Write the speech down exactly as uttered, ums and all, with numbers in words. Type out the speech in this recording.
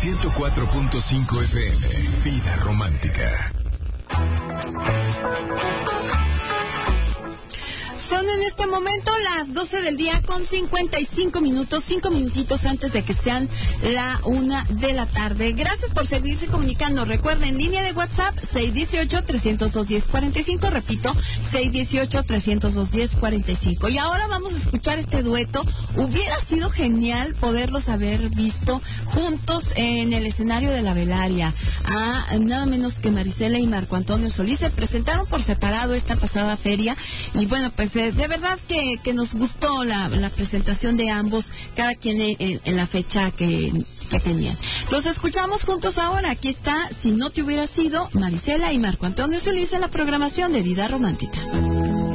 ciento cuatro punto cinco F M. Vida romántica. Son en este momento las doce del día con cincuenta y cinco minutos, cinco minutitos antes de que sean la una de la tarde. Gracias por seguirse comunicando. Recuerden, línea de WhatsApp seis uno ocho, tres cero dos, uno cero cuatro cinco. Repito, seis uno ocho, tres cero dos, uno cero cuatro cinco. Y ahora vamos a escuchar este dueto. Hubiera sido genial poderlos haber visto juntos en el escenario de la Velaria. A nada menos que Marisela y Marco Antonio Solís se presentaron por separado esta pasada feria. Y bueno, pues de verdad que, que nos gustó la, la presentación de ambos, cada quien en, en la fecha que, que tenían. Los escuchamos juntos ahora. Aquí está, Si no te hubiera sido, Marisela y Marco Antonio Solís en la programación de Vida Romántica.